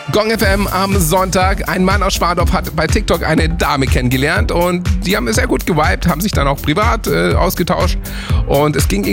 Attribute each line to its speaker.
Speaker 1: Gong FM am Sonntag. Ein Mann aus Schwandorf hat bei TikTok eine Dame kennengelernt und die haben sehr gut gewiped, haben sich dann auch privat ausgetauscht und es ging